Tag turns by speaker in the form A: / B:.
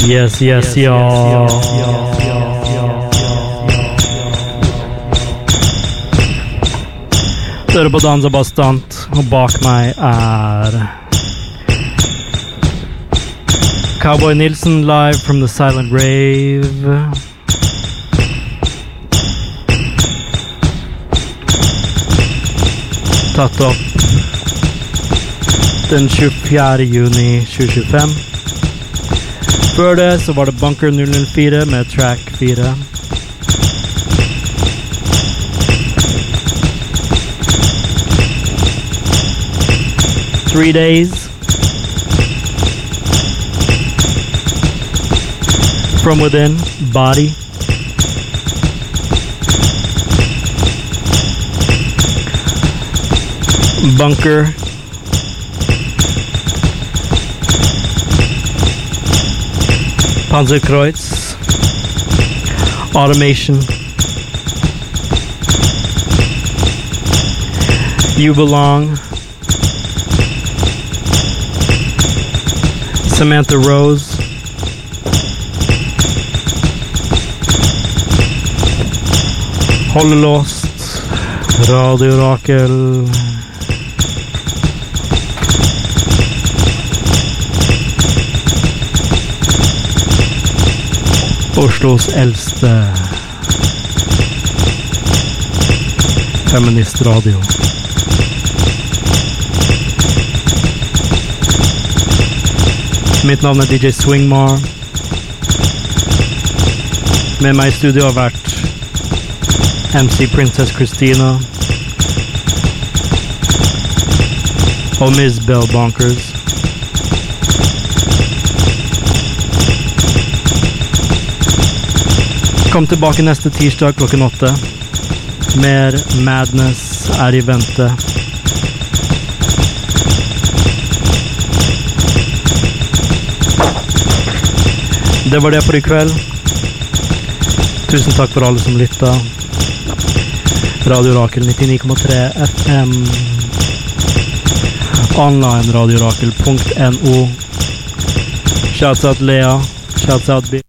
A: Yes, ja. Hører på Dansa Bastant, og bak meg Cowboy Nilsen live from the Silent Rave. Tatt opp den 24. juni 2025. Før det så var det Bunker 004 med track 4. Three Days From Within, Body. Bunker Panzerkreuz, Automation, You Belong, Samantha Rose, Holocaust, Radio Rakel, Oslos eldste feministradio. Mitt navn DJ Swingmar. Med meg I studio har vært MC Princess Christina og Miss Bell Bonkers. Kom tilbake neste tirsdag klokken 8. Mer madness I vente. Det var det for I kveld. Tusen takk for alle som lytta. Radio Rakel 99,3 FM. Online radiorakel.no. Shouts out Lea. Shouts out B.